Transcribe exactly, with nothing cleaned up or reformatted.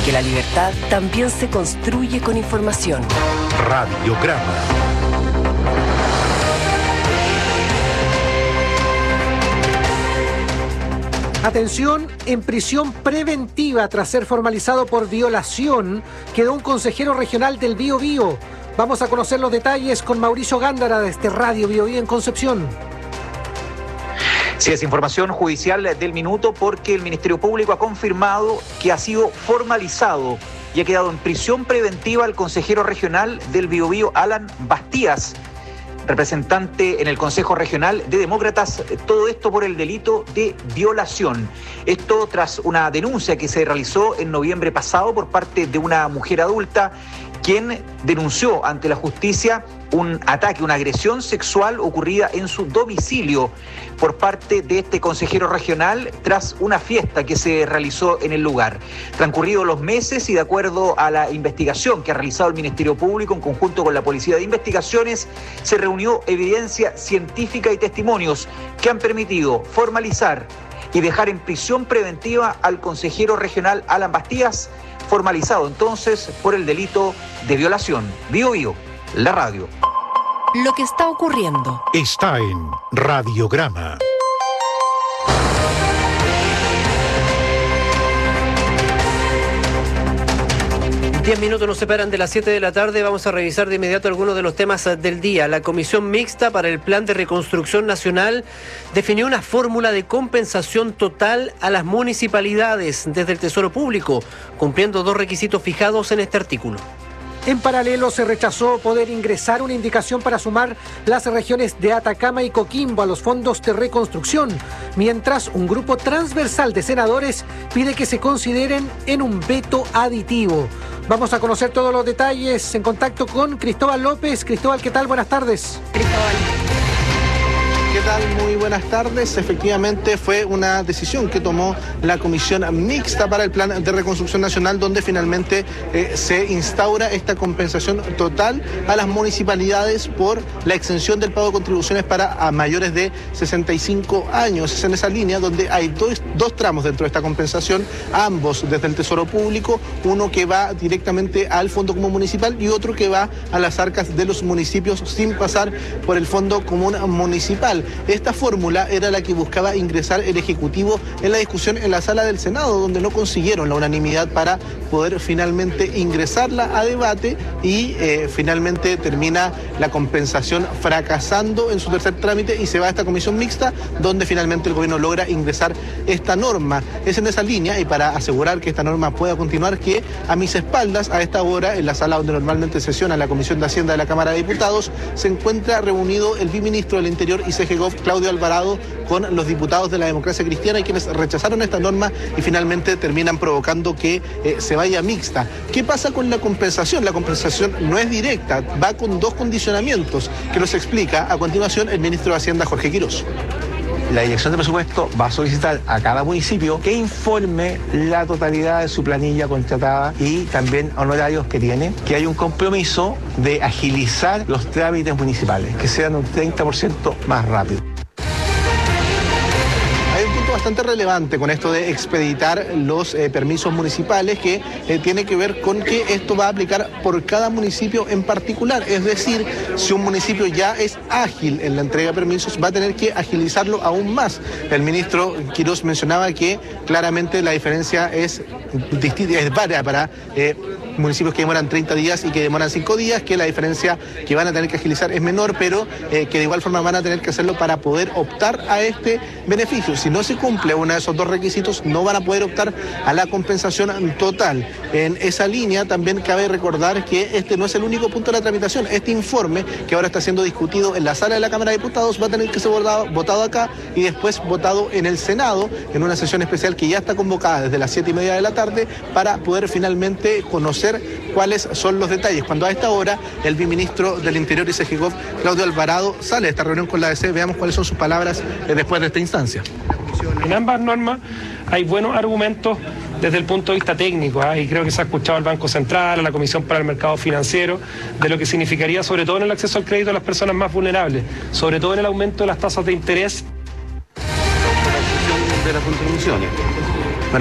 porque la libertad también se construye con información. Radiograma. Atención, en prisión preventiva tras ser formalizado por violación, quedó un consejero regional del Bío Bío. Vamos a conocer los detalles con Mauricio Gándara de este Radio Bío Bío en Concepción. Sí, es información judicial del minuto porque el Ministerio Público ha confirmado que ha sido formalizado y ha quedado en prisión preventiva el consejero regional del Bío Bío, Alan Bastías, representante en el Consejo Regional de Demócratas, todo esto por el delito de violación. Esto tras una denuncia que se realizó en noviembre pasado por parte de una mujer adulta, quien denunció ante la justicia un ataque, una agresión sexual ocurrida en su domicilio por parte de este consejero regional tras una fiesta que se realizó en el lugar. Transcurridos los meses y de acuerdo a la investigación que ha realizado el Ministerio Público en conjunto con la Policía de Investigaciones, se reunió evidencia científica y testimonios que han permitido formalizar y dejar en prisión preventiva al consejero regional Alan Bastías, formalizado entonces por el delito de violación. Bío Bío, la radio. Lo que está ocurriendo Está en Radiograma. Diez minutos nos separan de las siete de la tarde. Vamos a revisar de inmediato algunos de los temas del día. La Comisión Mixta para el Plan de Reconstrucción Nacional definió una fórmula de compensación total a las municipalidades desde el Tesoro Público, cumpliendo dos requisitos fijados en este artículo. En paralelo, se rechazó poder ingresar una indicación para sumar las regiones de Atacama y Coquimbo a los fondos de reconstrucción, mientras un grupo transversal de senadores pide que se consideren en un veto aditivo. Vamos a conocer todos los detalles en contacto con Cristóbal López. Cristóbal, ¿qué tal? Buenas tardes. Cristóbal. ¿Qué tal? Muy buenas tardes. Efectivamente fue una decisión que tomó la Comisión Mixta para el Plan de Reconstrucción Nacional, donde finalmente eh, se instaura esta compensación total a las municipalidades por la exención del pago de contribuciones para a mayores de sesenta y cinco años. Es en esa línea donde hay dos, dos tramos dentro de esta compensación, ambos desde el Tesoro Público, uno que va directamente al Fondo Común Municipal y otro que va a las arcas de los municipios sin pasar por el Fondo Común Municipal. Esta fórmula era la que buscaba ingresar el Ejecutivo en la discusión en la sala del Senado, donde no consiguieron la unanimidad para poder finalmente ingresarla a debate y eh, finalmente termina la compensación fracasando en su tercer trámite y se va a esta comisión mixta, donde finalmente el gobierno logra ingresar esta norma. Es en esa línea, y para asegurar que esta norma pueda continuar, que a mis espaldas, a esta hora, en la sala donde normalmente sesiona la Comisión de Hacienda de la Cámara de Diputados, se encuentra reunido el viceministro del Interior y C G Gov, Claudio Alvarado, con los diputados de la Democracia Cristiana, y quienes rechazaron esta norma y finalmente terminan provocando que eh, se vaya mixta. ¿Qué pasa con la compensación? La compensación no es directa, va con dos condicionamientos que nos explica a continuación el ministro de Hacienda, Jorge Quirós. La Dirección de Presupuesto va a solicitar a cada municipio que informe la totalidad de su planilla contratada y también honorarios que tiene, que hay un compromiso de agilizar los trámites municipales, que sean un treinta por ciento más rápido. Bastante relevante con esto de expeditar los eh, permisos municipales, que eh, tiene que ver con que esto va a aplicar por cada municipio en particular. Es decir, si un municipio ya es ágil en la entrega de permisos, va a tener que agilizarlo aún más. El ministro Quirós mencionaba que claramente la diferencia es distinta, es varia para eh, municipios que demoran treinta días y que demoran cinco días, que la diferencia que van a tener que agilizar es menor, pero eh, que de igual forma van a tener que hacerlo para poder optar a este beneficio. Si no se cumple uno de esos dos requisitos, no van a poder optar a la compensación total. En esa línea también cabe recordar que este no es el único punto de la tramitación. Este informe, que ahora está siendo discutido en la sala de la Cámara de Diputados, va a tener que ser votado, votado acá y después votado en el Senado, en una sesión especial que ya está convocada desde las siete y media de la tarde, para poder finalmente conocer cuáles son los detalles. Cuando a esta hora el viceministro del Interior y C G Gov, Claudio Alvarado, sale de esta reunión con la A D C, veamos cuáles son sus palabras después de esta instancia. En ambas normas hay buenos argumentos desde el punto de vista técnico, ¿eh? y creo que se ha escuchado al Banco Central, a la Comisión para el Mercado Financiero, de lo que significaría sobre todo en el acceso al crédito a las personas más vulnerables, sobre todo en el aumento de las tasas de interés. De las contribuciones.